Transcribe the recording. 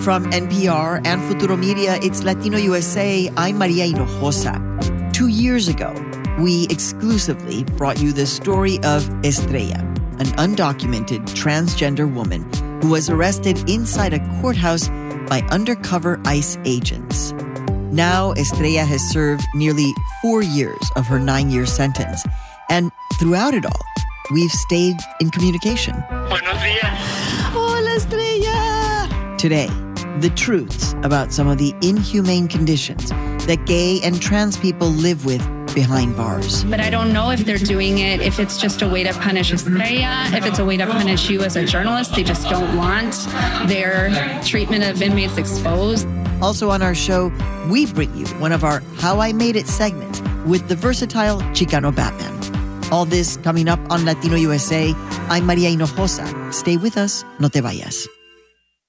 From NPR and Futuro Media, it's Latino USA. I'm Maria Hinojosa. 2 years ago, we exclusively brought you the story of Estrella, an undocumented transgender woman who was arrested inside a courthouse by undercover ICE agents. Now, Estrella has served nearly 4 years of her 9-year sentence. And throughout it all, we've stayed in communication. Buenos días. Hola, Estrella! Today, the truths about some of the inhumane conditions that gay and trans people live with behind bars. But I don't know if they're doing it, if it's just a way to punish Estrella, if it's a way to punish you as a journalist. They just don't want their treatment of inmates exposed. Also on our show, we bring you one of our How I Made It segments with the versatile Chicano Batman. All this coming up on Latino USA. I'm Maria Hinojosa. Stay with us. No te vayas.